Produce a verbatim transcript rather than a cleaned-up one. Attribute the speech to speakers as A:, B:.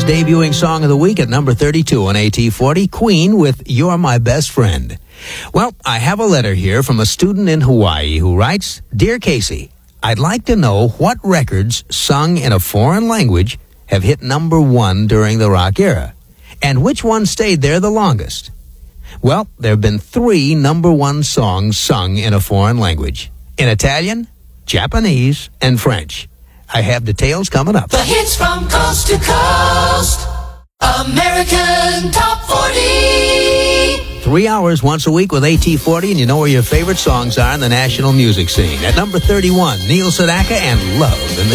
A: America's debuting song of the week at number thirty-two on A T forty, Queen with You're My Best Friend. Well, I have a letter here from a student in Hawaii who writes, Dear Casey, I'd like to know what records sung in a foreign language have hit number one during the rock era, and which one stayed there the longest. Well, there have been three number one songs sung in a foreign language, in Italian, Japanese, and French. I have details coming up.
B: The hits from coast to coast. American Top forty.
A: Three hours once a week with A T forty, and you know where your favorite songs are in the national music scene. At number thirty-one, Neil Sedaka and Love in the